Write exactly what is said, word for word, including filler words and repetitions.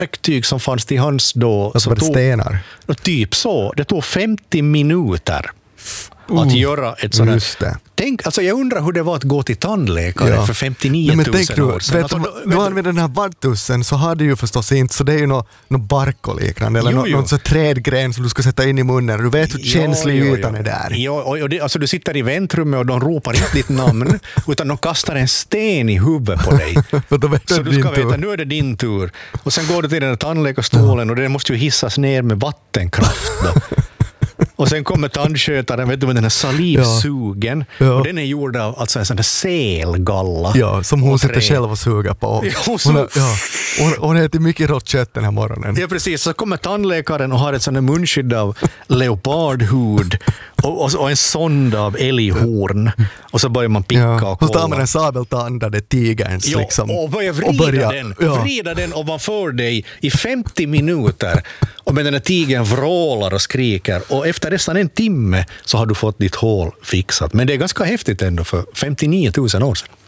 verktyg som fanns till hands då. Alltså var det tog, stenar? Typ så. Det tog femtio minuter uh, att göra ett sådant. Just det. Tänk, alltså jag undrar hur det var att gå till tandläkare Ja. för femtionio tusen år sedan. Vet Alltså, du, nu använder den här vartussen så har du ju förstås inte, så det är ju något no bark och liknande, eller Jo, någon, jo. någon så trädgren som du ska sätta in i munnen. Du vet hur känslig Jo, jo, ytan jo. är där. Ja, och, och det, alltså du sitter i väntrummet och de ropar inte ditt namn, utan de kastar en sten i huvudet på dig. För då vet Så du du din ska veta, tur. nu är det din tur. Och sen går du till den här tandläkarstolen och den måste ju hissas ner med vattenkraft då. Och sen kommer tandskötaren, vet du, med den här salivsugen. Ja. Ja. Och den är gjord av alltså en sån här selgalla. Ja, som hon och sitter trä. själv och suger på. Ja, hon hon, har, suger. ja, hon, hon äter mycket rått kött den här morgonen. Ja, precis. Så kommer tandläkaren och har ett sånt här munskydd av leopardhud och, och, och en sond av älghorn. Och så börjar man picka Ja. och Hon tar kolla. med den sabeltandade tigerns Ja, liksom. och börjar vrida börja- den. ja. Vrida den och man får dig i femtio minuter. Och med den här tigern vrålar och skriker. Och efter nästan en timme så har du fått ditt hål fixat. Men det är ganska häftigt ändå för femtionio tusen år sedan.